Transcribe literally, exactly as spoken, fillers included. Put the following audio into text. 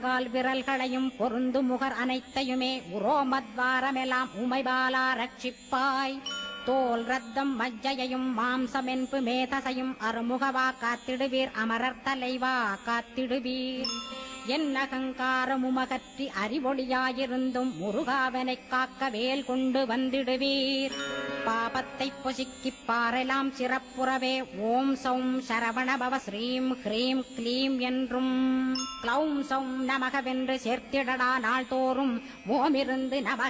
கால் விரல்களையும் பொருந்து முகர் அனைத்தையுமே உரோமத்வாரமெல்லாம் உமைபாலா ரட்சிப்பாய். தோல் ரத்தம் மஜ்ஜையையும் மாம்சமென்பு மேதசையும் அருமுகவா காத்திடுவீர் அமரர் தலைவா காத்திடுவீர். என் அகங்காரமுமகற்றி அறிவொளியாயிருந்தும் முருகாவனைக் காக்க வேல் கொண்டு வந்திடுவீர். பாபத்தைப் பொசுக்கிப் பாரெலாம் சிறப்புறவே ஓம் சௌம் சரவணபவ ஸ்ரீம் ஹ்ரீம் க்ளீம் என்றும் க்ளௌம் சௌம் நமகவென்று சேர்த்திடடா நாள்தோறும் ஓமிருந்து நமக